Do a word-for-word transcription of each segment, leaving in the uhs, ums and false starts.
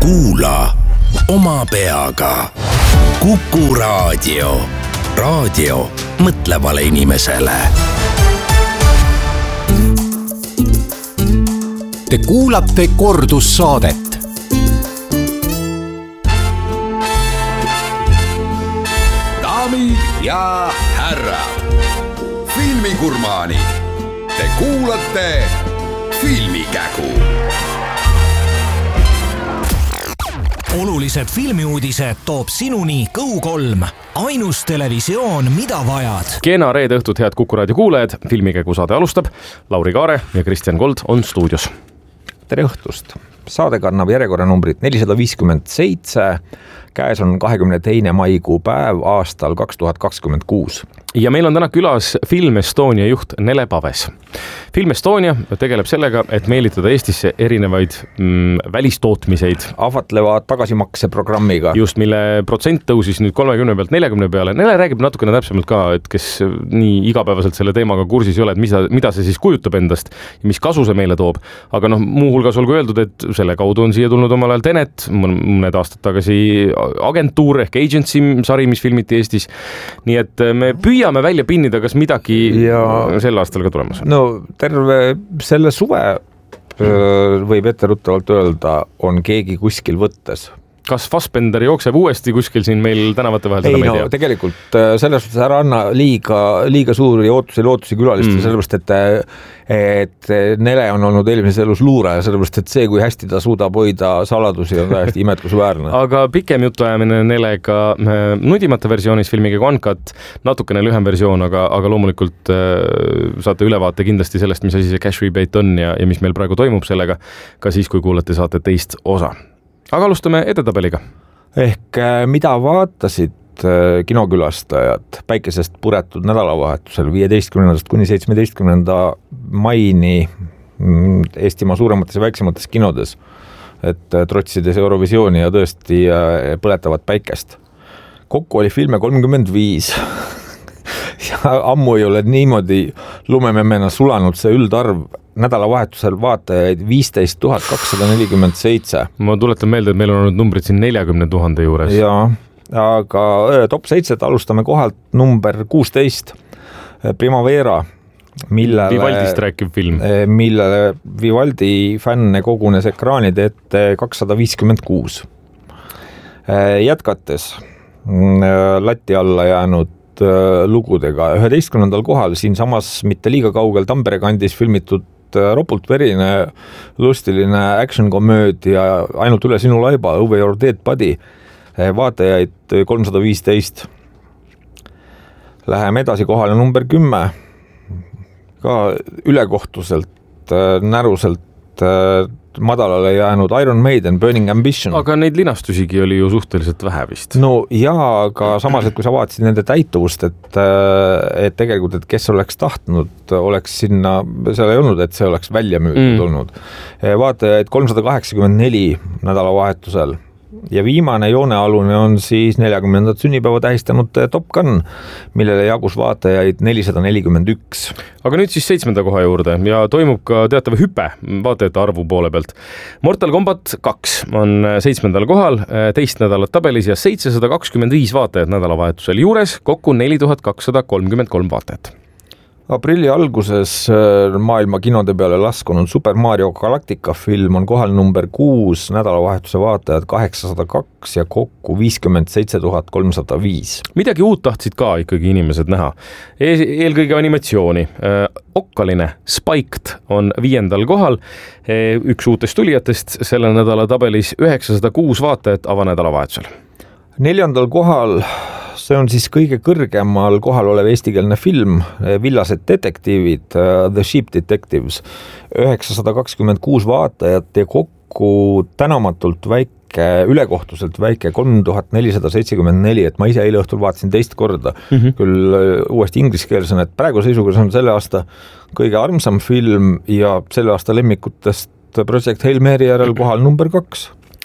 Kuula oma peaga. Kuku Raadio. Raadio mõtlevale inimesele. Te kuulate kordussaadet. Daamid ja härrad, filmigurmaanid, te kuulate Filmikägu. Olulised filmiuudised toob sinuni Kõu kolm. Ainus televisioon, mida vajad. Kena reede õhtut, head Kuku Raadio kuulajad. Filmikägu saade alustab. Lauri Kaare ja Kristjan Kold on stuudios. Tere õhtust. Saade kannab järjekorranumbrit nelisada viiskümmend seitse. Käes on kahekümne teine maikuu päev aastal kaks tuhat kakskümmend kuus. Ja meil on täna külas Film Estonia juht Nele Paves. Film Estonia tegeleb sellega, et meelitada Eestisse erinevaid mm, välistootmiseid. Ahvatleva tagasimakseprogrammiga. Just, mille protsent tõusis nüüd kolmekümne pealt neljakümne peale. Nele räägib natukene täpsemalt ka, et kes nii igapäevaselt selle teemaga kursis ei ole, et mida, mida see siis kujutab endast ja mis kasu see meile toob. Aga noh, muuhulgas olgu öeldud, et selle kaudu on siia tulnud omal ajal Tenet, mõned aastad tagasi agentuur ehk agency sari, mis filmiti Eestis. Nii et me püüame välja pinnida, kas midagi ja sel aastal ka tulemas on. No terve selle suve võib etteruttavalt öelda, on keegi kuskil võttes. Kas Fassbender jookseb uuesti kuskil siin meil tänavate vahel? Ei no tea. Tegelikult selles suhtes ära anna liiga, liiga suuri ootusi, lootusi külaliste, mm. sellepärast, et, et Nele on olnud eelmises elus luuraja, sellepärast, et see, kui hästi ta suudab hoida saladusi, on täiesti imetlusväärne. Aga pikem jutuajamine Nelega nudimata versioonis filmiga Uncut, natukene lühem versioon, aga, aga loomulikult saate ülevaate kindlasti sellest, mis asi see cash rebate on ja, ja mis meil praegu toimub sellega, ka siis, kui kuulete saate teist osa. Aga alustame edetabeliga. Ehk mida vaatasid kinokülastajad päikesest puretud nädalavahetusel viieteistkümnendast kuni seitsmeteistkümnenda maini Eestimaa suuremates ja väiksemates kinodes, et trotsides Eurovisiooni ja tõesti põletavat päikest. Kokku oli filme kolmkümmend viis. Ja ammu ei ole niimoodi lumememmena sulanud see üldarv. Nädalavahetusel vaatajaid viisteist tuhat kakssada nelikümmend seitse. Ma tuletan meelde, et meil on olnud numbrid siin neljakümne tuhande juures. Jaa, aga top seitset alustame kohalt number kuusteist, Primavera, millele, Vivaldist rääkiv film. Millele Vivaldi fänne kogunes ekraanide ette kakssada viiskümmend kuus. Jätkates lati alla jäänud lugudega üheteistkümnendal kohal siin samas mitte liiga kaugel Tampere kandis filmitud ropult verine lustiline action-komöödia Ainult üle sinu laiba, Over Your Dead Body, vaatajaid kolmsada viisteist. Läheme edasi kohale number kümme, ka ülekohtuselt, näruselt madalale jäänud Iron Maiden, Burning Ambition. Aga neid linastusigi oli ju suhteliselt vähe vist. No jaa, aga samas, et kui sa vaatasid nende täituvust, et, et tegelikult, et kes oleks tahtnud, oleks sinna, seal ei olnud, et see oleks välja müüdud mm. olnud. Vaatajaid kolmsada kaheksakümmend neli nädalavahetusel. Ja viimane joonealune on siis neljakümnendat sünnipäeva tähistanud Top Gun, millele jagus vaatajaid nelisada nelikümmend üks. Aga nüüd siis seitsmenda koha juurde ja toimub ka teatav hüpe vaatajate arvu poole pealt. Mortal Kombat kaks on seitsmendal kohal, teist nädalat tabelis ja seitsesada kakskümmend viis vaatajat nädalavahetusel juures, kokku neli tuhat kakssada kolmkümmend kolm vaatajat. Aprilli alguses maailma kinode peale laskunud Super Mario Galactica film on kohal number kuus, nädalavahetuse vaatajad kaheksasada kaks ja kokku viiskümmend seitse tuhat kolmsada viis. Midagi uut tahtsid ka ikkagi inimesed näha. Eelkõige animatsiooni. Okkaline Spiked on viiendal kohal. Üks uutest tulijatest selle nädala tabelis üheksasada kuus vaatajat avanädalavahetusel. Neljandal kohal, see on siis kõige kõrgemal kohal olev eestikeelne film, Villased detektiivid, The Sheep Detectives, üheksasada kakskümmend kuus vaatajat ja kokku tänamatult väike, ülekohtuselt väike kolm tuhat nelisada seitsekümmend neli, et ma ise eile õhtul vaatasin teist korda, mm-hmm. küll uuesti ingliskeelsena, et praegu seisuga on selle aasta kõige armsam film ja selle aasta lemmikutest Project Hail Mary järel kohal number kaks.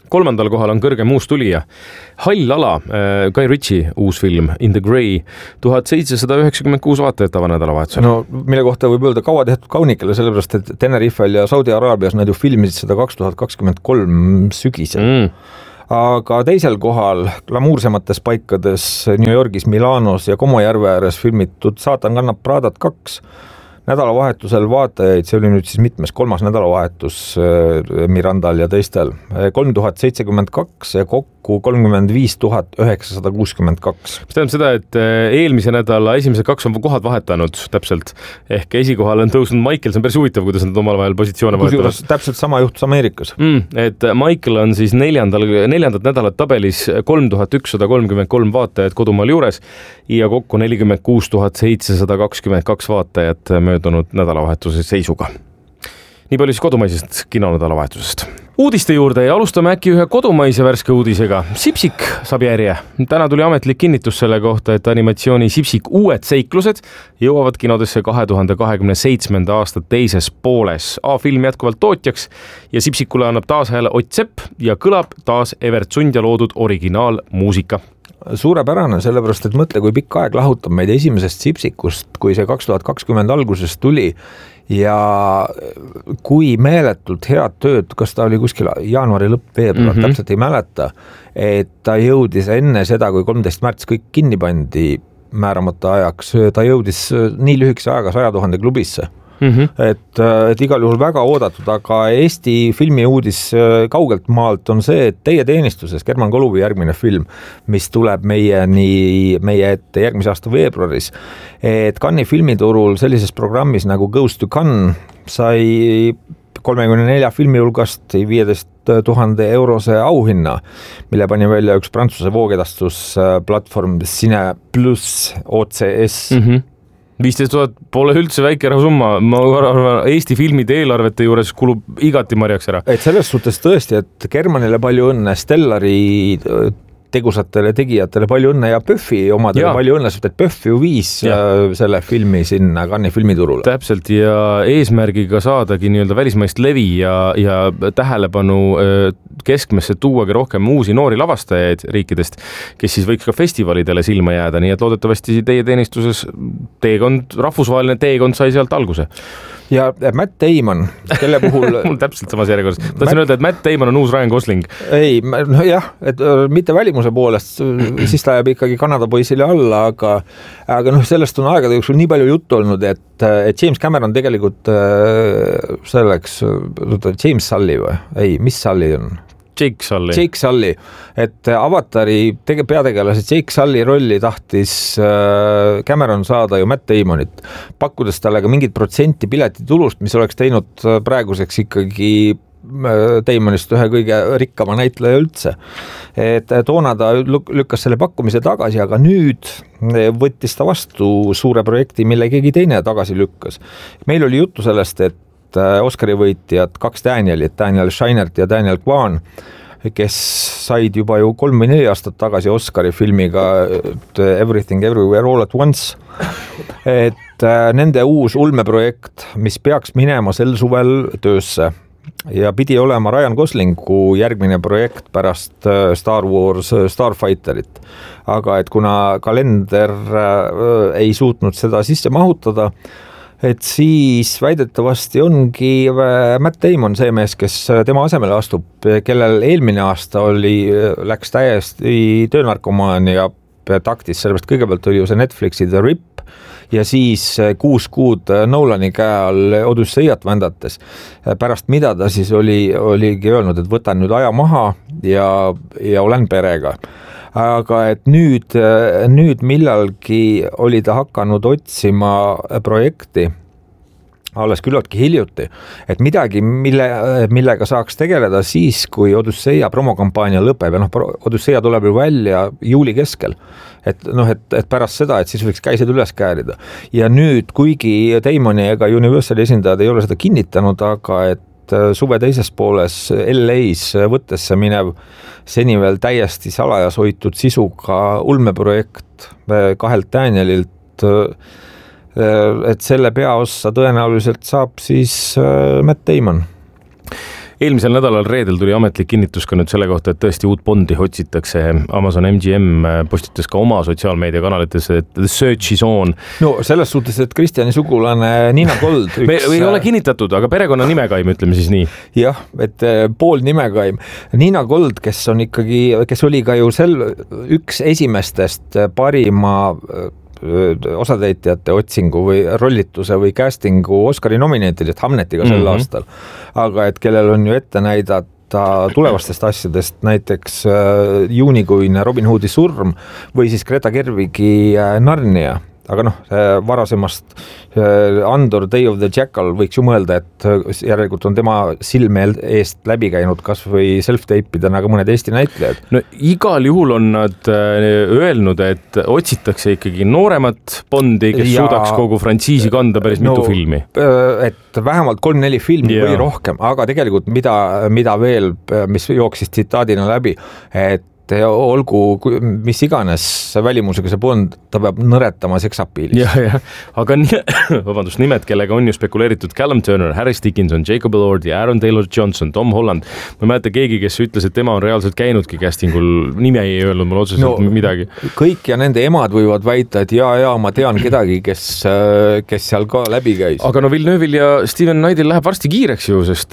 kolmandal kohal on Kõrgem uus tulija. Hall ala, Guy Ritchie uus film In the Grey, tuhat seitsesada üheksakümmend kuus vaatajat tava nädalavahetusel. No mille kohta võib öelda kaua tehtud kaunikele, sellepärast et Tenerifel ja Saudi Araabias nad ju filmisid seda kaks tuhat kakskümmend kolm sügisel. Mm. Aga teisel kohal glamuursemates paikades New Yorgis, Milanos ja Como järve ääres filmitud Saatan kannab Pradat kaks. Nädalavahetusel vaatajaid, see oli nüüd siis mitmes kolmas nädalavahetus Mirandal ja teistel, kolm tuhat seitsekümmend kaks ja kokku kolmkümmend viis tuhat üheksasada kuuskümmend kaks. Mis tähendab seda, et eelmise nädala esimesed kaks on kohad vahetanud täpselt, ehk esikohal on tõusnud Michael, see on päris huvitav, kuidas nad omal vahel positsioone vahetavad. Täpselt sama juhtus Ameerikas. Mm, et Michael on siis neljandal, neljandat nädalat tabelis kolm tuhat ükssada kolmkümmend kolm vaatajat kodumaal juures ja kokku nelikümmend kuus tuhat seitsesada kakskümmend kaks vaatajat möödunud nädalavahetuse seisuga. Nii palju siis kodumaisest kinonädalavahetusest. Uudiste juurde ja alustame äkki ühe kodumaise värske uudisega. Sipsik saab järje. Täna tuli ametlik kinnitus selle kohta, et animatsiooni Sipsik uued seiklused jõuavad kinodesse kahe tuhande kahekümne seitsmenda aasta teises pooles. A-film jätkuvalt tootjaks ja Sipsikule annab taas hääle Ott Sepp ja kõlab taas Evert Sundja loodud originaalmuusika. Suurepärane, sellepärast, et mõtle, kui pikk aeg lahutab meid esimesest Sipsikust, kui see kaks tuhat kakskümmend alguses tuli ja kui meeletult head tööd, kas ta oli kuskil jaanuari lõpp, veebruar, mm-hmm. täpselt ei mäleta, et ta jõudis enne seda, kui kolmteist märts kõik kinni pandi määramata ajaks, ta jõudis nii lühikese ajaga saja tuhande klubisse. Mm-hmm. Et, et igal juhul väga oodatud, aga Eesti filmi uudis kaugelt maalt on see, et Teie teenistuses German Koluvi järgmine film, mis tuleb meie, nii, meie ette järgmise aasta veebruaris, et Cannes'i filmiturul sellises programmis nagu Goes to Cannes sai kolmekümne nelja filmi hulgast viieteist tuhande eurose auhinna, mille pani välja üks Prantsuse voogedastusplatvorm Cine Plus O C S. Mm-hmm. viisteist tuhat pole üldse väike rahusumma, ma arvan, Eesti filmide eelarvete juures kulub igati marjaks ära. Et selles suhtes tõesti, et Germanile palju õnne, Stellari tegusatele tegijatele palju õnne ja Pöffi omadele ja. Palju õnne, sest et Pöffi ju viis ja. Selle filmi sinna Cannes'i filmiturule. Täpselt ja eesmärgiga saadagi nii-öelda välismaist levi ja, ja tähelepanu keskmesse tuuagi rohkem uusi noori lavastajaid riikidest, kes siis võiks ka festivalidele silma jääda, nii et loodetavasti Teie teenistuses teekond, rahvusvaheline teekond sai sealt alguse. Ja Matt Damon, kelle puhul... Mul täpselt samas järjekorras. Tahtsin Matt... öelda, et Matt Damon on uus Ryan Gosling. Ei, no jah, et mitte välimuse poolest, siis ta jääb ikkagi Kanada poisile alla, aga, aga noh, sellest on aegade jooksul nii palju juttu olnud, et, et James Cameron tegelikult selleks, James Sully või? Ei, mis Sully on? Jake Sully. Jake Sully, et Avatari tege- peategelase Jake Sully rolli tahtis Cameron saada ju Matt Damonit, pakkudes talle ka mingit protsenti piletitulust, mis oleks teinud praeguseks ikkagi Damonist ühe kõige rikkama näitleja üldse. Et toona ta lükkas selle pakkumise tagasi, aga nüüd võttis ta vastu suure projekti, mille keegi teine tagasi lükkas. Meil oli juttu sellest, et Oscari võitjad, kaks Danielit, Daniel Scheinert ja Daniel Kwan, kes said juba ju kolm või neli aastat tagasi Oscari filmiga Everything Everywhere All at Once. Et nende uus ulmeprojekt, mis peaks minema sel suvel töösse ja pidi olema Ryan Goslingu järgmine projekt pärast Star Wars Starfighterit. Aga et kuna kalender ei suutnud seda sisse mahutada, et siis väidetavasti ongi Matt Damon see mees, kes tema asemele astub, kellel eelmine aasta oli, läks täiesti töönarkomaan ja taktis, sellepärast kõigepealt oli ju see Netflixi The Rip ja siis kuus kuud Nolani käe all Odysseiat vändates, pärast mida ta siis oli, oligi öelnud, et võtan nüüd aja maha ja, ja olen perega. Aga et nüüd, nüüd millalgi oli ta hakanud otsima projekti, alles küllaltki hiljuti, et midagi, mille, millega saaks tegeleda siis, kui Odysseia promokampaania lõpeb ja noh, Odysseia tuleb ju välja juuli keskel, et noh, et, et pärast seda, et siis võiks käised üles käärida. Ja nüüd, kuigi Damoni ega Universali esindajad ei ole seda kinnitanud, aga et suve teises pooles L A-s võttesse minev seni veel täiesti salajas hoitud sisuga ulmeprojekt kahelt Danielilt, et selle peaossa tõenäoliselt saab siis Matt Damon. eelmisel nädalal reedel tuli ametlik kinnitus ka nüüd selle kohta, et tõesti uut Bondi otsitakse. Amazon M G M postitas ka oma sotsiaalmeediakanalites, et The Search is on. No selles suhtes, et Kristjani sugulane Nina Gold üks... Me ei ole kinnitatud, aga perekonna nimekaim, ütleme siis nii. Jah, et pool nimekaim. Nina Gold, kes on ikkagi, kes oli ka ju sel, üks esimestest parima osatäitjate otsingu või rollituse või castingu Oscari nominaatidest Hamnetiga sel mm-hmm. aastal. Aga et kellel on ju ette näidata tulevastest asjadest, näiteks juunikuine Robin Hoodi surm või siis Greta Gerwigi Narnia. Aga noh, varasemast Andor Day of the Jackal võiks ju mõelda, et järelikult on tema silme eest läbi käinud kas või self-tape'idena ka mõned Eesti näitlejad. No igal juhul on nad öelnud, et otsitakse ikkagi nooremat Bondi, kes ja, suudaks kogu frantsiisi kanda päris no, mitu filmi. Et vähemalt kolm-neli filmi ja. Või rohkem, aga tegelikult mida, mida veel, mis jooksis tsitaadina läbi, et olgu, mis iganes välimusega see Bond, ta peab nõretama seksapiilis. Ja, ja. Aga nii, vabandust, nimed, kellega on ju spekuleeritud Callum Turner, Harris Dickinson, Jacob Elordi, Aaron Taylor-Johnson, Tom Holland. Ma mäletan keegi, kes ütles, et tema on reaalselt käinudki castingul, nime ei öelnud mulle otseselt no, midagi. Kõik ja nende emad võivad väita, et jaa, jaa, ma tean kedagi, kes, kes seal ka läbi käis. Aga no Villeneuve'il ja Steven Knight'il läheb varsti kiireks ju, sest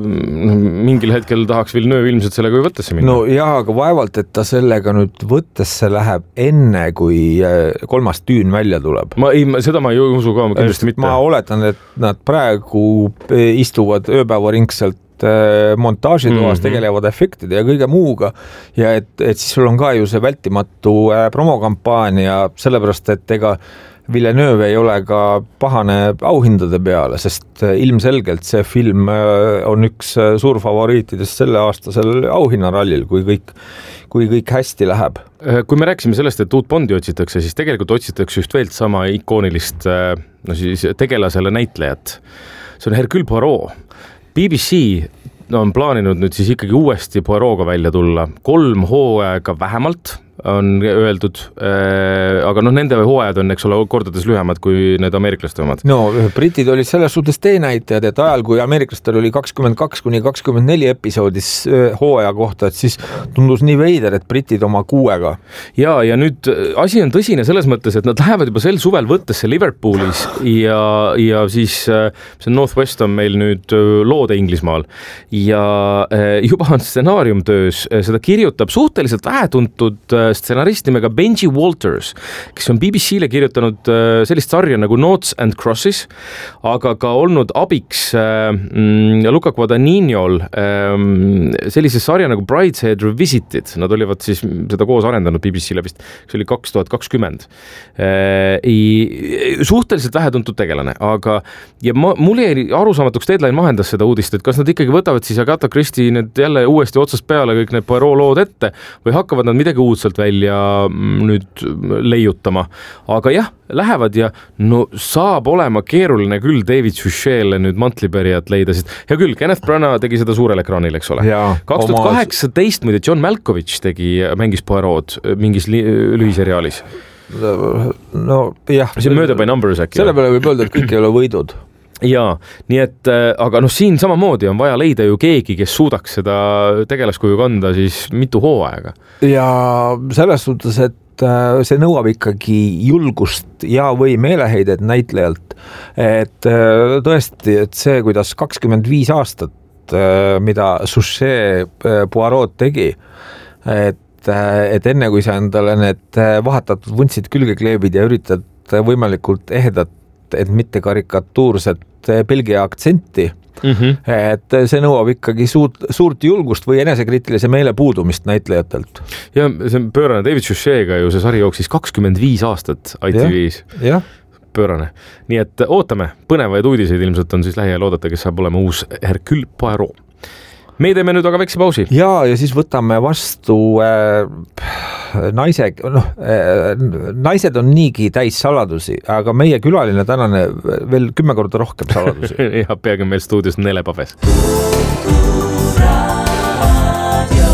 mingil hetkel tahaks Villeneuve ilmselt sellega ju võttesse minna. No jaa, aga vaevalt, et ta sellega nüüd võttesse läheb enne, kui kolmas tüün välja tuleb. Ma ei, seda ma ei usu ka, ma kindlasti mitte. Ma oletan, et nad praegu istuvad ööpäevaringselt montaažitoas, mm-hmm. tegelevad efektide ja kõige muuga ja et, et siis sul on ka ju see vältimatu promokampaania, sellepärast, et ega Villeneuve ei ole ka pahane auhindade peale, sest ilmselgelt see film on üks suur favoriitidest selle aastasel auhinnarallil, kui kõik, kui kõik hästi läheb. Kui me rääksime sellest, et uut Bondi otsitakse, siis tegelikult otsitakse just veel sama ikoonilist no siis tegelasele näitlejat. See on Hercule Poirot. B B C on plaaninud nüüd siis ikkagi uuesti Poirot'ga välja tulla. Kolm hooaega vähemalt on öeldud, aga noh, nende hooajad on, eks ole, kordades lühemad kui need ameeriklaste omad. No, britid olid selles suhtes teenäitajad, et ajal, kui ameeriklastel oli kakskümmend kaks kuni kakskümmend neli episoodis hooaja kohta, et siis tundus nii veider, et britid oma kuuega. Ja, ja nüüd asi on tõsine selles mõttes, et nad lähevad juba sel suvel võttesse Liverpoolis ja, ja siis see Northwest on meil nüüd loode Inglismaal ja juba on stsenaarium töös, seda kirjutab suhteliselt vähetuntud stsenarist nimega Benji Walters, kes on B B C-le kirjutanud sellist sarja nagu Noughts and Crosses, aga ka olnud abiks mm, Luca Guadagniniol sellise sarja nagu Brideshead Revisited. Nad olivad siis seda koos arendanud B B C-le vist, see oli kaks tuhat kakskümmend. Suhteliselt vähetuntud tegelane, aga ja ma, mul jäi arusaamatuks, Deadline mahendas seda uudist, et kas nad ikkagi võtavad siis Agatha Christie need jälle uuesti otsast peale kõik need Poirot lood ette või hakkavad nad midagi uudselt välja nüüd leiutama. Aga jah, lähevad ja no saab olema keeruline küll David Suchet'le nüüd mantlipärijat leida, sest hea küll, Kenneth Branagh tegi seda suurel ekraanil, eks ole. kaks tuhat kaheksateist muide John Malkovich tegi, mängis Poirot mingis li- lühiseriaalis. No jah. See on Murder by Numbers äkki. Selle peale võib öelda, et kõik ei ole võidud. Jaa, nii et, aga noh, siin samamoodi on vaja leida ju keegi, kes suudaks seda tegelaskuju kanda siis mitu hooaega. Ja selles suhtes, et see nõuab ikkagi julgust ja või meeleheidet näitlejalt, et tõesti, et see, kuidas kakskümmend viis aastat, mida Suchet Poirot tegi, et, et enne kui sa endale need vahetatud vuntsid külge kleebid ja üritad võimalikult ehedat, et mitte karikatuurset Belgia aktsenti, mm-hmm. et see nõuab ikkagi suurt, suurt julgust või enesekriitilise meele puudumist näitlejatelt. Ja see on pöörane David Suchet'ga ju see sari jooksis kakskümmend viis aastat I T V-s. Jah. Pöörane. Nii et ootame, põnevaid uudiseid ilmselt on siis lähiajal oodata, kes saab olema uus Hercule Poirot. Me teeme nüüd aga väikse pausi. Ja, ja siis võtame vastu äh, naise, noh, äh, naised on niigi täis saladusi, aga meie külaline tänane veel kümme korda rohkem saladusi. Ja peagi meil stuudios Nele Paves.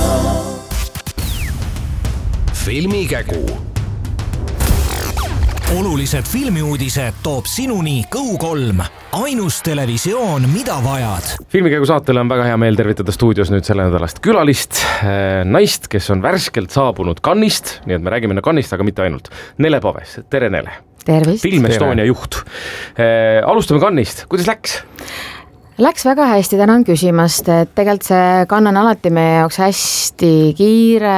Filmikägu. olulised filmiuudised toob sinuni Kõu kolm, ainus televisioon, mida vajad. Filmikäigu saatele on väga hea meel tervitada stuudios nüüd selle nädalast külalist, naist, kes on värskelt saabunud Cannes'ist, nii et me räägime Cannes'ist, aga mitte ainult. Nele Paves, tere Nele. Tervist. Film Estonia juht. Alustame Cannes'ist, kuidas läks? Läks väga hästi, tänan küsimast, et tegelikult see Cannes on alati meie jaoks hästi kiire,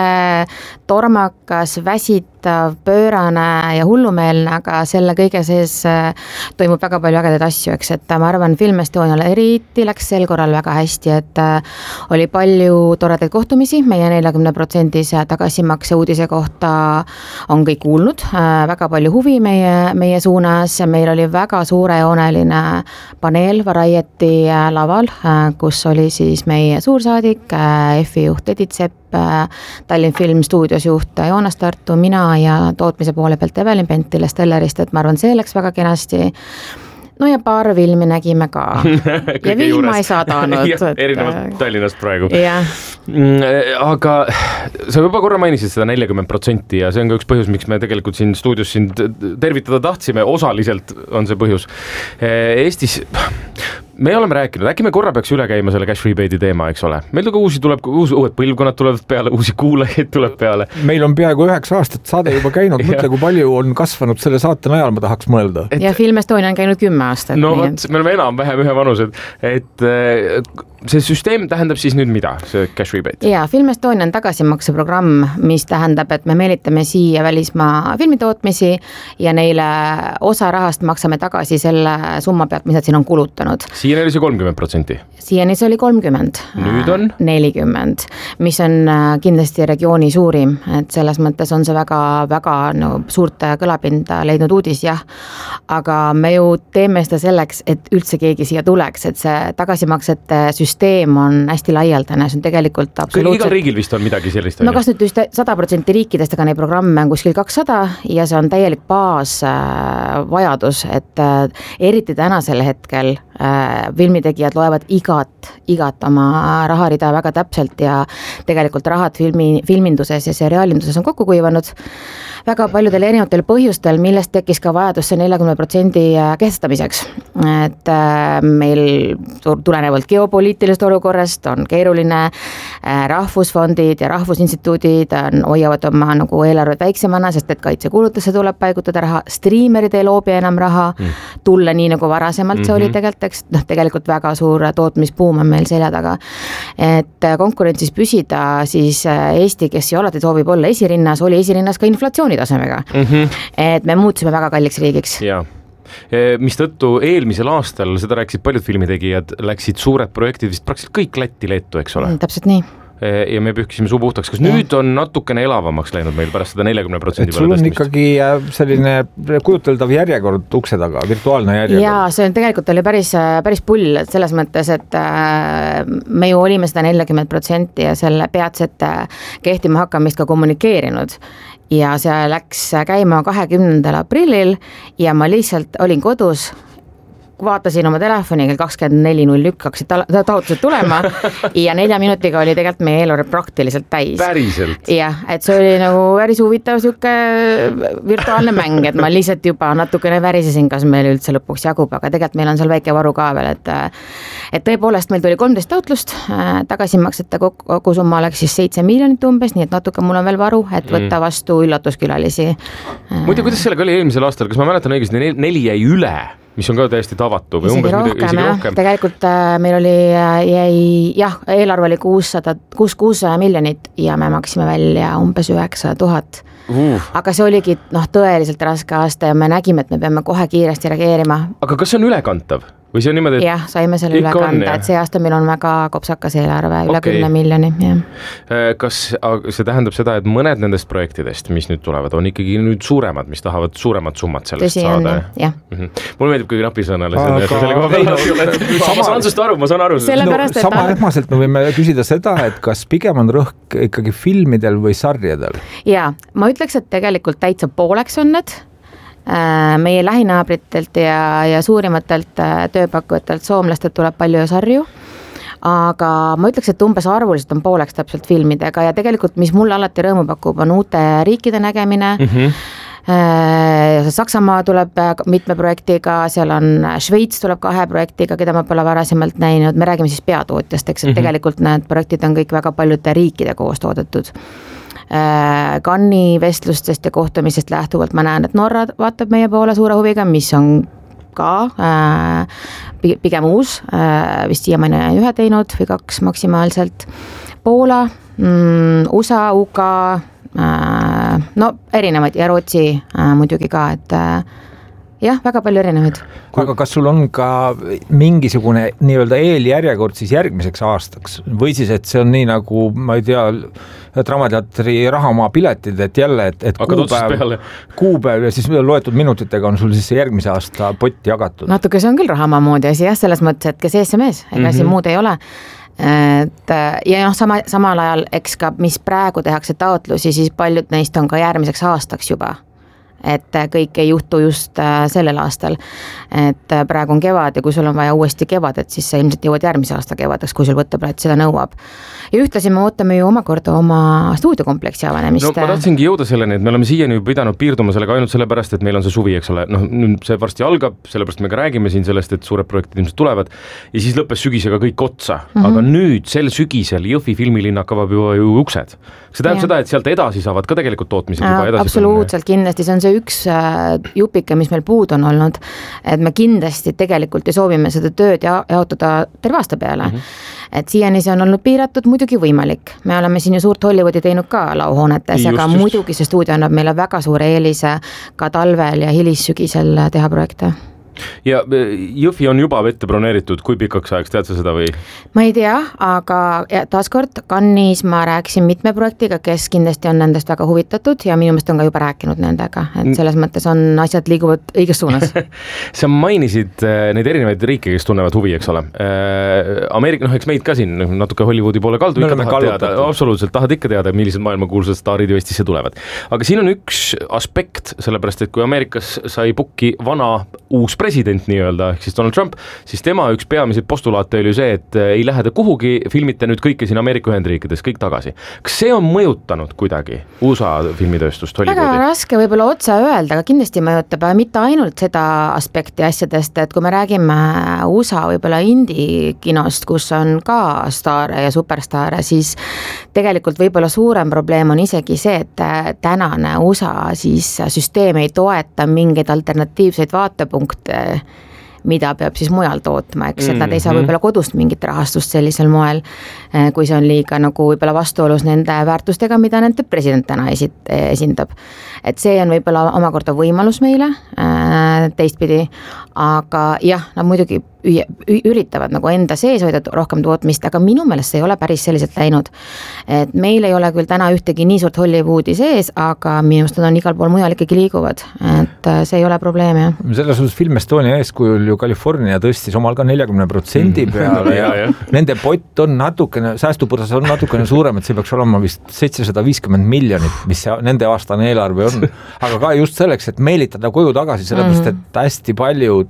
tormakas, väsitav, pöörane ja hullumeelne, aga selle kõige sees toimub väga palju ägedaid asju, eks, et ma arvan, Film Estonial eriti läks sel korral väga hästi, et oli palju toredaid kohtumisi, meie neljakümne protsendise tagasimakse uudise kohta on kõik kuulnud, väga palju huvi meie, meie suunas, meil oli väga suurejooneline paneel Variety laval, kus oli siis meie suursaadik, F I juht Edith Sepp, Tallinn Film stuudios juht Joonas Tartu, mina ja tootmise poole pealt Evelin Pentil Stellarist, et ma arvan, see läks väga kenasti. No ja paar filmi nägime ka. ja vihma ei saadanud. Erinevalt Tallinnast praegu. Yeah. Aga sa juba korra mainisid seda neljakümmend protsenti ja see on ka üks põhjus, miks me tegelikult siin stuudios sind tervitada tahtsime, osaliselt on see põhjus. Eestis me oleme rääkinud, äkki me korra peaks üle käima selle cash rebate'i teema, eks ole. Meil ka uusi tuleb, uus, uued põlvkonnad tulevad peale, uusi kuulajaid tuleb peale. Meil on peaaegu üheksa aastat saade juba käinud, mõtle, kui palju on kasvanud selle saate najal, ma tahaks mõelda. Et... Ja Film Estonia on käinud kümme aastat. No vot, me oleme enam vähem ühe vanused, et see süsteem tähendab siis nüüd mida, see cash rebate? Ja, Film Estonia on tagasimakseprogramm, mis tähendab, et me meelitame siia välismaa filmitootmisi ja neile osa rahast maksame tagasi selle summa pealt, mis nad siin on kulutanud. Siiani oli see kolmkümmend protsenti? Siiani see oli kolmkümmend. Nüüd on? nelikümmend, mis on kindlasti regiooni suurim, et selles mõttes on see väga, väga no, suurt kõlapinda leidnud uudis, jah. Aga me ju teeme seda selleks, et üldse keegi siia tuleks, et see tagasimaksete süsteem on hästi laialdane, see on tegelikult absoluutselt... Igal riigil vist on midagi sellist? No kas nüüd just sada protsenti riikidest, aga neid programme on kuskil kakssada ja see on täielik baas vajadus, et eriti tänasel hetkel filmitegijad loevad igat, igat oma raharida väga täpselt ja tegelikult rahad filmi, filminduses ja seriaalinduses on kokku kuivanud väga paljudel erinevatel põhjustel, millest tekkis ka vajadus see neljakümne protsendi kehtestamiseks. Et meil tulenevalt geopoliitilist olukorrast on keeruline, rahvusfondid ja rahvusinstituudid on, hoiavad oma nagu eelarved väiksemana, sest et kaitsekulutusse tuleb paigutada raha, striimerid ei loobi enam raha, tulla nii nagu varasemalt see oli tegelikult, eks, noh, tegelikult väga suur tootmispuum on meil selja taga. Et konkurentsis püsida, siis Eesti, kes ju alati soovib olla esirinnas, oli esirinnas ka inflatsiooni tasemega. Mm-hmm. Et me muutsime väga kalliks riigiks. Jaa. Mis tõttu eelmisel aastal, seda rääkisid paljud filmitegijad, läksid suured projektid vist praktiliselt kõik Lätti, Leetu, eks ole? Mm, täpselt nii. Ja me pühkisime suu puhtaks. Kas ja. Nüüd on natukene elavamaks läinud meil pärast seda neljakümne protsendi sul on tõstmist? Ikkagi selline kujuteldav järjekord ukse taga, virtuaalne järjekord. Jaa, see on tegelikult oli päris, päris pull selles mõttes, et me ju olime seda neljakümne protsenti ja selle peatset kehtima hakkamist ka kommunikeerinud. Ja see läks käima kahekümnendal aprillil ja ma lihtsalt olin kodus, vaatasin oma telefoni kell kakskümmend neli null üks hakkasid taotlused tulema ja nelja minutiga oli tegelikult meie eelarve praktiliselt täis. Päriselt? Jah, et see oli nagu päris huvitav siuke virtuaalne mäng, et ma lihtsalt juba natukene värisesin, kas meil üldse lõpuks jagub, aga tegelikult meil on seal väike varu ka veel, et et tõepoolest meil tuli kolmteist taotlust, tagasimaksete kogu summa oleks siis seitse miljonit umbes, nii et natuke mul on veel varu, et võtta vastu üllatuskülalisi. Muide, kuidas sellega oli eelmisel aastal, kas ma mäletan õigesti, neli jäi üle? Mis on ka täiesti tavatu või umbes rohkem, midagi, isegi rohkem. Tegelikult äh, meil oli, jäi, jah, eelarve oli kuussada, kuussada miljonit ja me maksime välja umbes üheksasada tuhat. Uh. Aga see oligi noh, tõeliselt raske aasta ja me nägime, et me peame kohe kiiresti reageerima. Aga kas see on ülekantav? Või see on niimoodi, et... Jah, saime selle üle kanda, et see aasta meil on väga kopsakas eelarve, üle okay. kümne miljoni. Jah. Kas see tähendab seda, et mõned nendest projektidest, mis nüüd tulevad, on ikkagi nüüd suuremad, mis tahavad suuremad summad sellest Tõsi saada? On, jah. Mm-hmm. Mul meeldib kõige napisõnale. Ma saan sust aru, ma saan aru. No, sama ähmaselt me võime küsida seda, et kas pigem on rõhk ikkagi filmidel või sarjadel? Jaa, ma ütleks, et tegelikult täitsa pooleks on need. Meie lähinaabritelt ja, ja suurimatelt tööpakkujatelt soomlastelt tuleb palju sarju, aga ma ütleks, et umbes arvuliselt on pooleks täpselt filmidega ja tegelikult, mis mulle alati rõõmu pakub, on uute riikide nägemine, mm-hmm. Saksamaa tuleb mitme projektiga, seal on Šveits tuleb kahe projektiga, keda ma pole varasemalt näinud, me räägime siis peatootjast, eks, et mm-hmm. tegelikult need projektid on kõik väga paljude riikide koos toodetud. Cannes'i vestlustest ja kohtumisest lähtuvalt ma näen, et Norra vaatab meie poole suure huviga, mis on ka pigem uus, vist siiamaani ühe teinud või kaks maksimaalselt. Poola, U S A, U K, no erinevaid ja Rootsi muidugi ka, et jah, väga palju erinevaid. Aga kas sul on ka mingisugune nii-öelda eeljärjekord siis järgmiseks aastaks või siis, et see on nii nagu, ma ei tea, Draamateatri rahamaa piletid, et jälle, et, et kuupäev, kuupäev ja siis loetud minutitega on sul siis järgmise aasta pott jagatud? Natuke see on küll rahamaa moodi asi jah, selles mõttes, et kes ees see mees, ega mm-hmm. siin muud ei ole. Et, ja noh, sama, samal ajal, eks ka, mis praegu tehakse taotlusi, siis paljud neist on ka järgmiseks aastaks juba. Et kõik ei juhtu just sellel aastal, et praegu on kevad ja kui sul on vaja uuesti kevadet, siis sa ilmselt jõuad järgmise aasta kevadeks, kui sul võtteplaat seda nõuab. Ja ühtlasi me ootame ju omakorda oma stuudiokompleksi avanemist. No ma tahtsingi jõuda selleni, et me oleme siiani pidanud piirduma sellega ainult sellepärast, et meil on see suvi, eks ole, noh, see varsti algab, sellepärast me ka räägime siin sellest, et suured projektid ilmselt tulevad ja siis lõppes sügisega kõik otsa, mm-hmm. aga nüüd sel sügisel Jõhvi filmilinnak avab ju, ju uksed. See tähendab ja. Seda, et sealt edasi saavad ka tegelikult tootmised juba edasi. Absoluutselt, kindlasti, see on see üks jupike, mis meil puud on olnud, et me kindlasti tegelikult ja soovime seda tööd ja jaotada terve aasta peale. Mm-hmm. Et siiani see on olnud piiratud, muidugi võimalik. Me oleme siin ju suurt Hollywoodi teinud ka lauhoonetes, just, aga just. Muidugi see stuudio annab meile väga suure eelise ka talvel ja hilissügisel teha projekte. Ja Jõhvi on juba vette broneeritud, kui pikaks ajaks, tead sa seda või? Ma ei tea, aga taaskord Cannes'is ma rääkisin mitme projektiga, kes kindlasti on nendest väga huvitatud ja minu meelest on ka juba rääkinud nendega, et selles mõttes on asjad liiguvad õiges suunas. Sa mainisid neid erinevaid riike, kes tunnevad huvi, eks ole. Ameerika, noh, eks meid ka siin natuke Hollywoodi poole kaldu ikka tahad teada, absoluutselt tahad ikka teada, millised maailmakuulsad staarid ju Eestisse tulevad. Aga siin on üks aspekt, sellepärast, et kui Ameerikas sai pukki vana uus president nii-öelda, ehk siis Donald Trump, siis tema üks peamiseid postulaate oli ju see, et ei lähe ta kuhugi, filmite nüüd kõike siin Ameerika Ühendriikides, kõik tagasi. Kas see on mõjutanud kuidagi U S A filmitööstust, Hollywoodi? Väga raske võib-olla otsa öelda, aga kindlasti mõjutab mitte ainult seda aspekti asjadest, et kui me räägime U S A võib-olla indie-kinost, kus on ka staare ja superstaare, siis tegelikult võib-olla suurem probleem on isegi see, et tänane U S A siis süsteem ei toeta mingeid alternatiivseid vaatepunkte, mida peab siis mujal tootma, eks, et nad ei saa võib-olla kodust mingit rahastust sellisel moel, kui see on liiga nagu võib-olla vastuolus nende väärtustega, mida nende president täna esindab. Et see on võib-olla omakorda võimalus meile teistpidi, aga jah, nad muidugi üritavad nagu enda sees hoida rohkem tootmist, aga minu meelest see ei ole päris selliselt läinud. Et meil ei ole küll täna ühtegi nii suurt Hollywoodi sees, aga minu meelest on igal pool mujal ikkagi liiguvad, et see ei ole probleem, jah. Selles suhtes Film Estonia eeskujul ju California tõstis omal ka nelikümmend protsenti peale ja, ja nende pott on natukene, säästupõrdas on natukene suurem, et see peaks olema vist seitsesada viiskümmend miljonit, mis see, nende aastane eelarve on, aga ka just selleks, et meelitada koju tagasi, sellepärast, et hästi paljud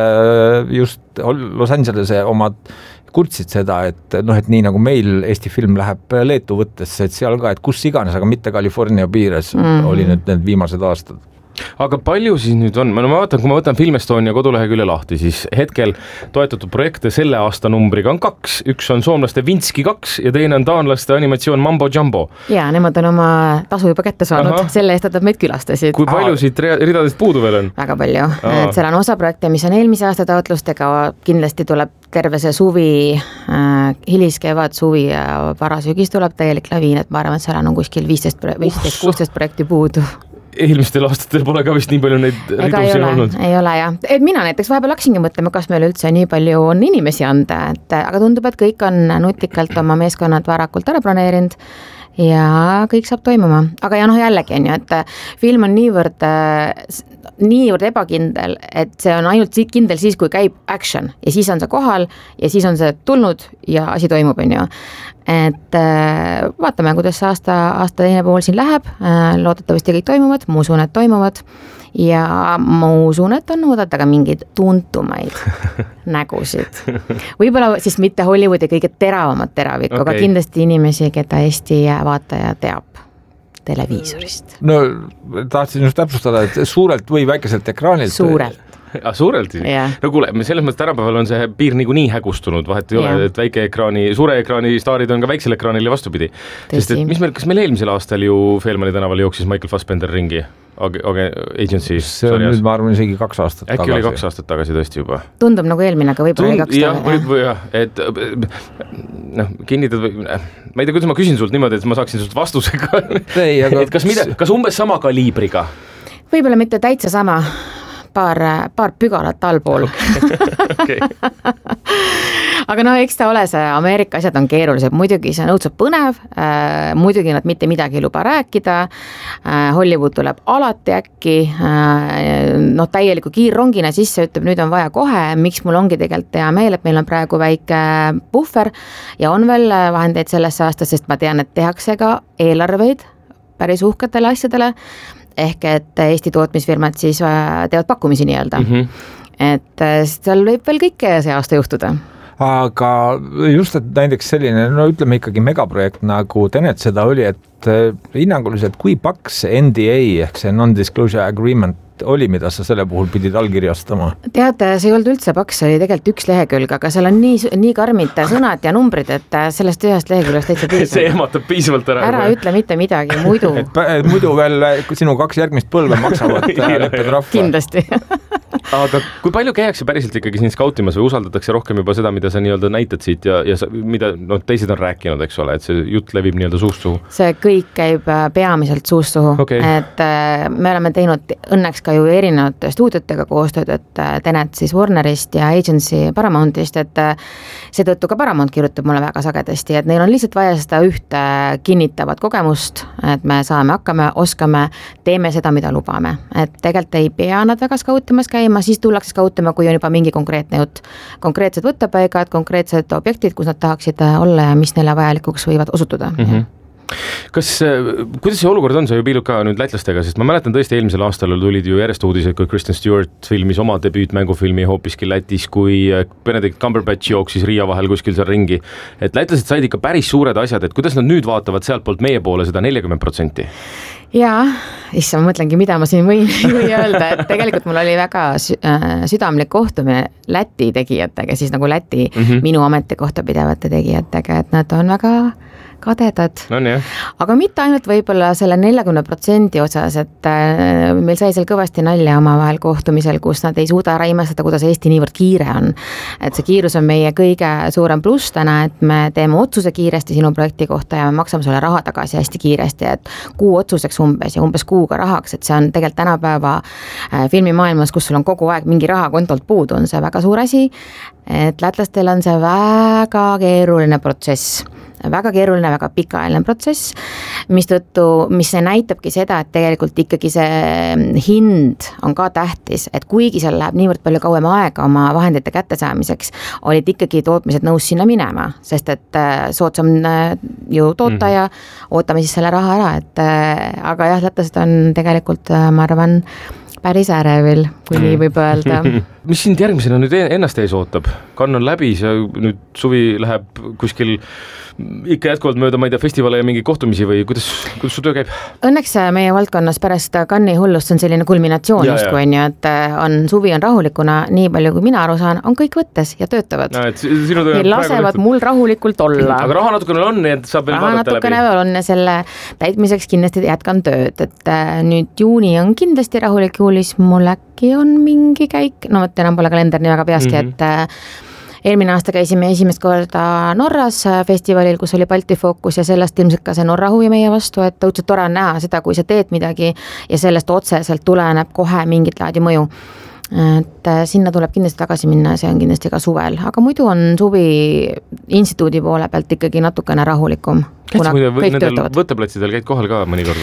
just Los Angelese omad kurtsid seda, et noh, et nii nagu meil Eesti film läheb Leetu võttesse, et seal ka, et kus iganes, aga mitte California piires mm-hmm. oli nüüd need viimased aastad. Aga palju siis nüüd on, ma vaatan, kui ma võtan Film Estonia kodulehekülje lahti, siis hetkel toetatud projekte selle aasta numbriga on kaks, üks on soomlaste Vinski kaks ja teine on taanlaste animatsioon Mambo Jumbo. Ja, nemad on oma tasu juba kätte saanud, Aha. selle eest, et nad meid külastasid. Kui palju siit ridadest puudu veel on? Väga palju, et seal on osa projekte, mis on eelmise aasta taotlustega, kindlasti tuleb terve see suvi, äh, hiliskevad, suvi ja varasügis tuleb täielik laviin, et ma arvan, et seal on kuskil viisteist kuusteist projekti puudu. Eelmistel aastatel pole ka vist nii palju neid ridusi olnud. Ei ole jah. Et mina näiteks vahepeal hakkasingi mõtlema, kas meil üldse nii palju on inimesi anda, et, aga tundub, et kõik on nutikalt oma meeskonnad varakult ära planeerinud ja kõik saab toimuma. Aga ja noh, jällegi on ju, et film on niivõrd, niivõrd ebakindel, et see on ainult kindel siis, kui käib action ja siis on see kohal ja siis on see tulnud ja asi toimub, on ju. Et vaatame, kuidas see aasta, aasta teine pool siin läheb, loodetavasti kõik toimuvad, ma usun, et toimuvad ja ma usun, et on oodata ka mingeid tuntumaid nägusid. Võib-olla siis mitte Hollywoodi kõige teravamat teravikku, okay. Aga kindlasti inimesi, keda Eesti vaataja teab. televiisorist. no tahtsin just täpsustada, et suurelt või väikeselt ekraanilt. Suurelt. Ah, suurelt siis? Yeah. No kuule, selles mõttes tänapäeval on see piir niikuinii hägustunud, vahet ei yeah. ole, et väike ekraani, suure ekraani staarid on ka väiksel ekraanil ja vastupidi. Sest et mis meil, kas meil eelmisel aastal ju Feelmani tänaval jooksis Michael Fassbender ringi? Ag- ag- agency. See on nüüd, ma arvan, isegi kaks aastat Äkki tagasi. Äkki oli kaks aastat tagasi tõesti juba. Tundub nagu eelmine, aga võib-olla oli kaks jah, võib, või jah, et noh, kinnitad või, ma ei tea, kuidas ma küsin sult niimoodi, et ma saaksin sult vastusega. Ei, aga... et kas, mida, kas umbes sama kaliibriga? Võib-olla mitte täitsa sama. Paar, paar pügalat allpool. Okay. Aga no eks ta ole see, Ameerika asjad on keerulised, muidugi see on õudselt põnev, äh, muidugi nad mitte midagi ei luba rääkida, äh, Hollywood tuleb alati äkki, äh, noh täieliku kiirrongina sisse ütleb, nüüd on vaja kohe, miks mul ongi tegelikult hea meel, et meil on praegu väike puhver ja on veel vahendeid sellesse aastas, sest ma tean, et tehakse ka eelarveid päris uhketele asjadele, ehk et Eesti tootmisfirmad siis teevad pakkumisi nii-öelda. Mm -hmm. Et seal võib veel kõike see aasta juhtuda. Aga just, et näiteks selline, no ütleme ikkagi megaprojekt nagu Tenet seda oli, et hinnanguliselt kui paks N D A ehk see non-disclosure agreement oli, mida sa selle puhul pidid allkirjastama? Tead, see ei olnud üldse paks, see oli tegelikult üks lehekülg, aga seal on nii, nii karmid sõnad ja numbrid, et sellest ühest leheküljest täitsa piisab. See ehmatab piisavalt ära. Ära ütle mitte midagi, muidu. Et, et muidu veel sinu kaks järgmist põlve maksavad leppetrahva. Kindlasti. Aga kui palju käiakse päriselt ikkagi siin skautimas või usaldatakse rohkem juba seda, mida sa nii-öelda näitad siit ja, ja sa, mida no, teised on rääkinud, eks ole, et see jutt levib nii-öelda suust suhu? See kõik käib peamiselt suust suhu, okay. Et me oleme teinud õnneks ka ju erinevate stuudiotega koostööd, et Tenet siis Warnerist ja Agency Paramountist, et seetõttu ka Paramount kirjutab mulle väga sagedasti, et neil on lihtsalt vaja seda ühte kinnitavat kogemust, et me saame hakkame, oskame, teeme seda, mida lubame, et tegelikult ei pea nad väga skautimas käima, siis tullakse skautima, kui on juba mingi konkreetne jutt, konkreetsed võttepaigad, konkreetsed objektid, kus nad tahaksid olla ja mis neile vajalikuks võivad osutuda. Mm -hmm. Kas, kuidas see olukord on, sa ju piilud ka nüüd lätlastega, sest ma mäletan tõesti eelmisel aastal tulid ju järjest uudised, kui Kristen Stewart filmis oma debüütmängufilmi hoopiski Lätis, kui Benedict Cumberbatch jooksis Riia vahel kuskil seal ringi, et lätlased said ikka päris suured asjad, et kuidas nad nüüd vaatavad sealt poolt meie poole seda nelikümmend protsenti? Jaa, issa ma mõtlengi, mida ma siin võin, võin öelda, et tegelikult mul oli väga südamlik kohtumine Läti tegijatega, siis nagu Läti mm -hmm. minu ametikohta pidevate tegijatega, et nad on väga kadedad, no, aga mitte ainult võib-olla selle neljakümne protsendi osas, et meil sai seal kõvasti nalja omavahel kohtumisel, kus nad ei suuda ära imestada, kuidas Eesti niivõrd kiire on. Et see kiirus on meie kõige suurem pluss täna, et me teeme otsuse kiiresti sinu projekti kohta ja me maksame sulle raha tagasi hästi kiiresti, et kuu otsuseks umbes ja umbes kuuga rahaks, et see on tegelikult tänapäeva filmimaailmas, kus sul on kogu aeg mingi raha kontolt puudu, on see väga suur asi, et lätlastel on see väga keeruline protsess. väga keeruline, väga pikaajaline protsess, mistõttu, mis see näitabki seda, et tegelikult ikkagi see hind on ka tähtis, et kuigi seal läheb niivõrd palju kauem aega oma vahendite kättesaamiseks, olid ikkagi tootmised nõus sinna minema, sest et soodsam ju toota ja ootame siis selle raha ära, et aga jah, lätlased on tegelikult, ma arvan, päris ärevil, kui nii võib öelda. Mis sind järgmisena nüüd ennast ees ootab? Kann on läbi, see nüüd suvi läheb kuskil ikka jätkuvalt mööda, ma ei tea, festivale ja mingi kohtumisi või kuidas, kuidas su töö käib? Õnneks meie valdkonnas pärast Cannes'i hullust on selline kulminatsioon ja, just kui on ju, et on, suvi on rahulikuna, nii palju kui mina aru saan, on kõik võttes ja töötavad. No, et sinu töö ja lasevad nüüd mul rahulikult olla. Aga raha natukene on, nii et saab veel raha vaadata läbi. Raha natukene on ja selle täitmiseks kindlasti jätkan tööd, et nüüd juuni on kindlasti rahulik, juulis mul äkki on mingi käik, no mõt enam pole kalender nii väga peaski, mm -hmm. et eelmine aasta käisime esimest korda Norras festivalil, kus oli Balti fookus ja sellest ilmselt ka see Norra huvi meie vastu, et õudselt tore on näha seda, kui sa teed midagi ja sellest otseselt tuleneb kohe mingit laadi mõju. Et sinna tuleb kindlasti tagasi minna, see on kindlasti ka suvel, aga muidu on suvi instituudi poole pealt ikkagi natukene rahulikum. Käid sa muide nendel võtteplatsidel käid kohal ka mõnikord?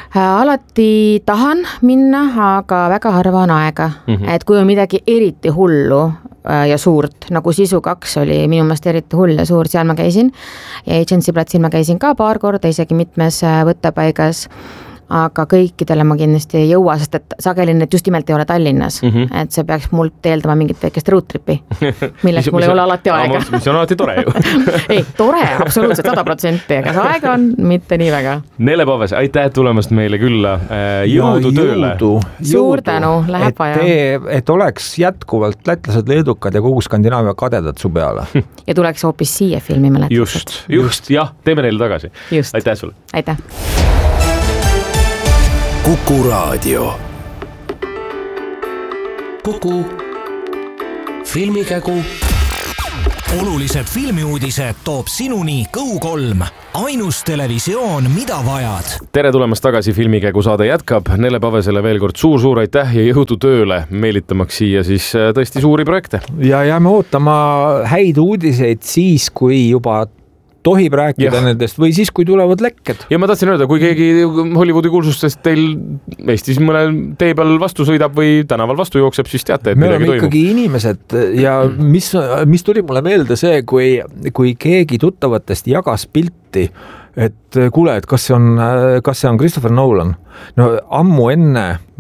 Alati tahan minna, aga väga harva on aega, mm -hmm. et kui on midagi eriti hullu ja suurt, nagu Sisu kaks oli minu meelest eriti hull ja suur, seal ma käisin ja Agency platsil ma käisin ka paar korda, isegi mitmes võttepaigas. aga kõikidele ma kindlasti ei jõua, sest et sageli need just nimelt ei ole Tallinnas mm, -hmm. et see peaks mult eeldama mingit väikest roadtripi, milleks mul ei ole alati aega. mis on alati tore ju. ei, tore, absoluutselt sada protsenti, aga see aega on mitte nii väga. Nele Paves, aitäh tulemast meile külla, jõudu tööle. Suur tänu, läheb et vaja. Et oleks jätkuvalt lätlased, leedukad ja kogu Skandinaavia kadedad su peale. ja tuleks hoopis siia filmi mäletused. Just, just, jah, teeme neile tagasi. Just. Aitäh sulle. Aitäh. Kuku Raadio. Kuku filmikägu. olulised filmiuudised toob sinuni Kõu kolm, ainus televisioon, mida vajad. Tere tulemast tagasi, filmikägu saade jätkab. Nele Pavesele veel kord suur-suur aitäh ja jõudu tööle, meelitamaks siia siis tõesti suuri projekte. Ja jääme ootama häid uudiseid siis, kui juba tohib rääkida ja. Nendest või siis, kui tulevad lekked. Ja ma tahtsin öelda, kui keegi Hollywoodi kuulsustest teil Eestis mõnel tee peal vastu sõidab või tänaval vastu jookseb, siis teate, et me midagi oleme ikkagi toimub. Inimesed ja mis, mis tuli mulle meelde see, kui, kui keegi tuttavatest jagas pilti, et kuule, et kas see on, kas see on Christopher Nolan. No ammu enne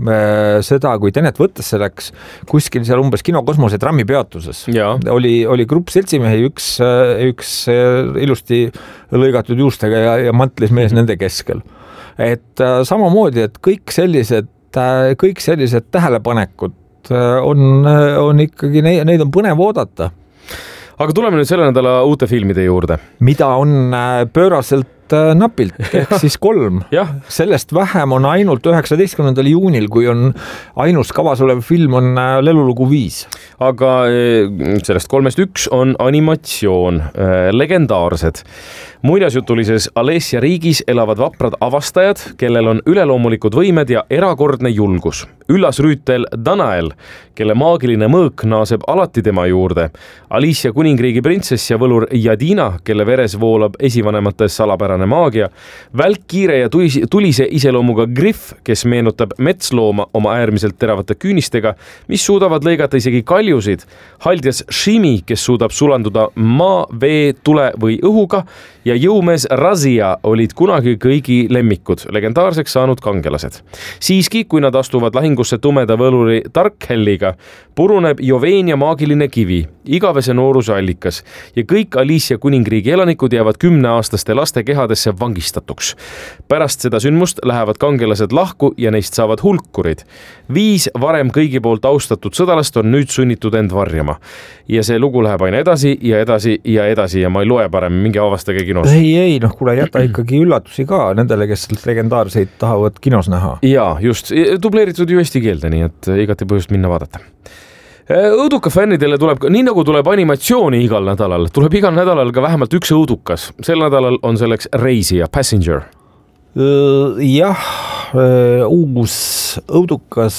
seda, kui Tenet võttesse läks, kuskil seal umbes Kino Kosmose trammi peatuses ja. oli, oli grupp seltsimehi, üks, üks ilusti lõigatud juustega ja, ja mantlis mees nende keskel. Et samamoodi, et kõik sellised, kõik sellised tähelepanekud on, on ikkagi, neid on põnev oodata. Aga tuleme nüüd selle nädala uute filmide juurde. Mida on pööraselt napilt, ehk siis kolm. Sellest vähem on ainult üheksateistkümnendal juunil, kui on ainus kavas olev film on Lelulugu viis. Aga sellest kolmest üks on animatsioon, legendaarsed. Muinasjutulises Alessia riigis elavad vaprad avastajad, kellel on üleloomulikud võimed ja erakordne julgus. Üllas rüütel Danael, kelle maagiline mõõk naaseb alati tema juurde. Alicia kuningriigi printsess ja võlur Jadina, kelle veres voolab esivanemates salapärane maagia. Välkkiire ja tulise iseloomuga Griff, kes meenutab metslooma oma äärmiselt teravate küünistega, mis suudavad lõigata isegi kaljusid. Haldjas Shimi, kes suudab sulanduda maa, vee, tule või õhuga ja jõumees Razia olid kunagi kõigi lemmikud, legendaarseks saanud kangelased. Siiski, kui nad astuvad lahingusse tumeda võluri Darkhelliga, puruneb Joveenia maagiline kivi, igavese nooruse allikas ja kõik Alicia kuningriigi elanikud jäävad kümneaastaste laste kehadesse vangistatuks. Pärast seda sündmust lähevad kangelased lahku ja neist saavad hulkurid. Viis varem kõigi poolt austatud sõdalast on nüüd sunnitud end varjama. Ja see lugu läheb aina edasi ja edasi ja edasi ja ma ei loe parem, mingi avastage kinos. Ei, ei, noh, kuule, jäta ikkagi üllatusi ka nendele, kes legendaarseid tahavad kinos näha. Jaa, just, dubleeritud ju eesti keelde, nii et igati põhjust minna vaadata. Õuduka fännidele tuleb, nii nagu tuleb animatsiooni igal nädalal, tuleb igal nädalal ka vähemalt üks õudukas. Sel nädalal on selleks Reisija, Passenger. Jah, uus õudukas,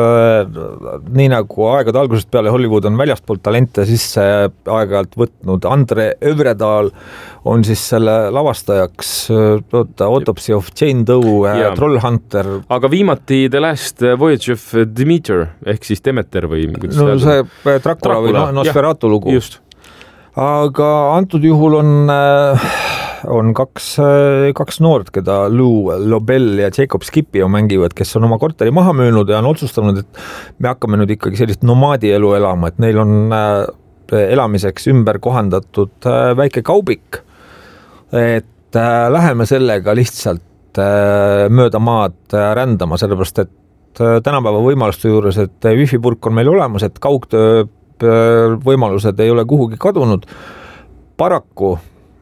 nii nagu aegade algusest peale Hollywood on väljastpoolt talente sisse aeg-ajalt võtnud. Andre Övredal on siis selle lavastajaks Autopsy of Jane Doe ja Trollhunter. Aga viimati The Last Voyage of Demeter ehk siis Demeter või no, see Dracula või Nosferatu lugu. Just. Aga antud juhul on on kaks, kaks noort, keda Lou Lobel ja Jacob Scipio mängivad, kes on oma korteri maha müünud ja on otsustanud, et me hakkame nüüd ikkagi sellist nomaadielu elama, et neil on elamiseks ümber kohandatud väike kaubik, et läheme sellega lihtsalt mööda maad rändama, sellepärast et tänapäeva võimaluste juures, et wifi-purk on meil olemas, et kaugtöö võimalused ei ole kuhugi kadunud. Paraku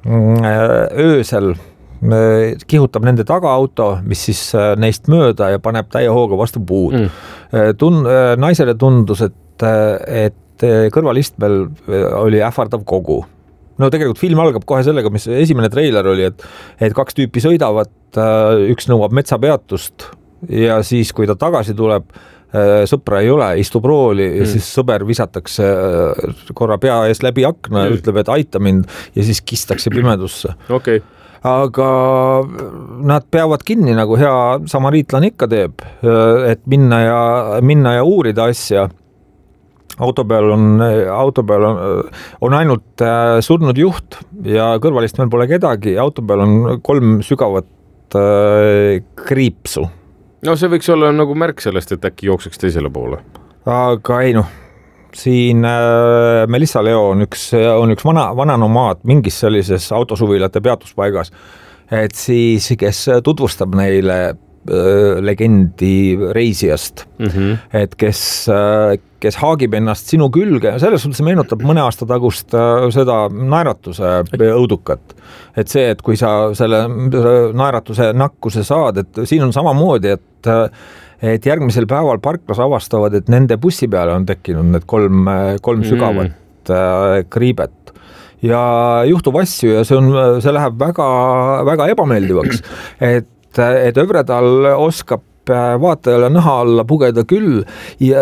öösel kihutab nende tagaauto, mis siis neist mööda ja paneb täie hooga vastu puud. Mm. Tun- naisele tundus, et, et kõrvalistmel oli ähvardav kogu. No tegelikult film algab kohe sellega, mis esimene treiler oli, et, et kaks tüüpi sõidavad, üks nõuab metsapeatust ja siis, kui ta tagasi tuleb, sõpra ei ole, istub rooli ja mm. siis sõber visatakse korra pea ees läbi akna ja mm. ütleb, et aita mind ja siis kistakse pimedusse. Okay. Aga nad peavad kinni, nagu hea samariitlane ikka teeb, et minna ja, minna ja uurida asja. Auto peal on, auto peal on, on ainult surnud juht ja kõrvalist meil pole kedagi. Auto peal on kolm sügavat äh, kriipsu. No see võiks olla nagu märk sellest, et äkki jookseks teisele poole. Aga ei noh, siin äh, Melissa Leo on üks, on üks vana, vana nomaad mingis sellises autosuvilate peatuspaigas, et siis, kes tutvustab neile äh, legendi reisijast, mm-hmm. et kes, äh, kes haagib ennast sinu külge, selles suhtes meenutab mõne aasta tagust äh, seda naeratuse õudukat. Et see, et kui sa selle naeratuse nakkuse saad, et siin on samamoodi, et, et järgmisel päeval parklas avastavad, et nende bussi peale on tekkinud need kolm, kolm sügavat mm. kriibet. Ja juhtub asju ja see, on, see läheb väga, väga ebameeldivaks, et, et Övredal oskab vaatajale naha alla pugeda küll ja